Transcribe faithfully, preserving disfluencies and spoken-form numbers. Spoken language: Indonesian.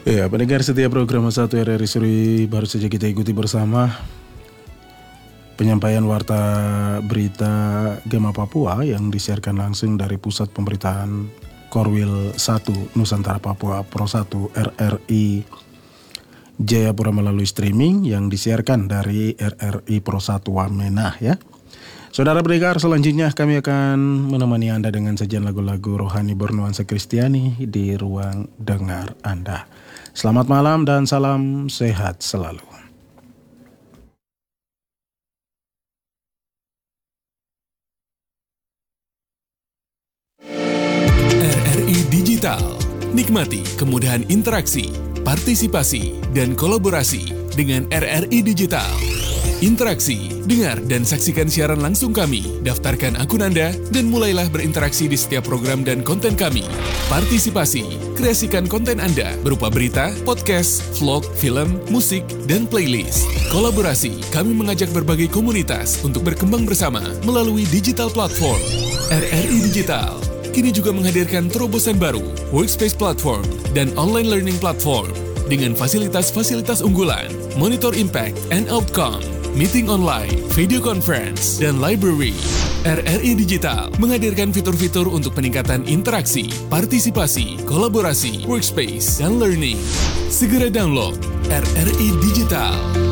Ya, pendengar setiap program satu R R I Suri, baru saja kita ikuti bersama penyampaian warta berita Gema Papua yang disiarkan langsung dari Pusat Pemberitaan Korwil satu Nusantara Papua Pro satu R R I Jayapura melalui streaming yang disiarkan dari R R I Pro satu Wamena ya. Saudara pendengar, selanjutnya kami akan menemani Anda dengan sajian lagu-lagu rohani bernuansa Kristiani di ruang dengar Anda. Selamat malam dan salam sehat selalu. R R I Digital. Nikmati kemudahan interaksi, partisipasi, dan kolaborasi dengan R R I Digital. Interaksi, dengar dan saksikan siaran langsung kami, daftarkan akun Anda, dan mulailah berinteraksi di setiap program dan konten kami. Partisipasi, kreasikan konten Anda berupa berita, podcast, vlog, film, musik, dan playlist. Kolaborasi, kami mengajak berbagai komunitas untuk berkembang bersama melalui digital platform. R R I Digital kini juga menghadirkan terobosan baru, workspace platform, dan online learning platform dengan fasilitas-fasilitas unggulan, monitor impact and outcome, meeting online, video conference, dan library. R R I Digital menghadirkan fitur-fitur untuk peningkatan interaksi, partisipasi, kolaborasi, workspace, dan learning. Segera download R R I Digital.